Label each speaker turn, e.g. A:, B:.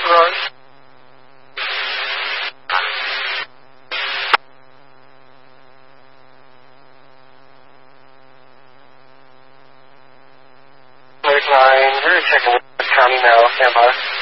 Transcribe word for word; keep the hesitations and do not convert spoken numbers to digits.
A: Run. nine, we're checking with the county now, stand by.